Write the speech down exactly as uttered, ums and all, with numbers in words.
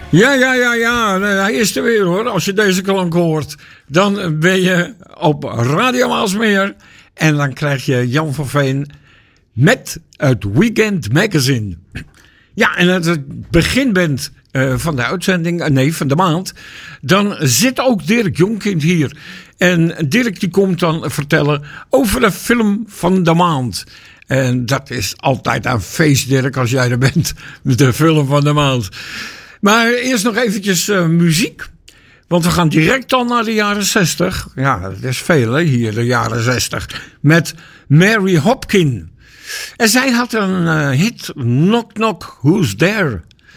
Ja, ja, ja, ja. Hij is er weer hoor. Als je deze klank hoort, dan ben je op Radio Aalsmeer. En dan krijg je Jan van Veen met het Weekend Magazine. Ja, en als het begin bent uh, van de uitzending, uh, nee, van de maand, dan zit ook Dirk Jonkind hier. En Dirk die komt dan vertellen over de film van de maand. En dat is altijd een feest, Dirk, als jij er bent met de film van de maand. Maar eerst nog eventjes uh, muziek. Want we gaan direct dan naar de jaren zestig. Ja, dat is veel hè, hier, de jaren zestig. Met Mary Hopkin. En zij had een uh, hit, Knock Knock, Who's There?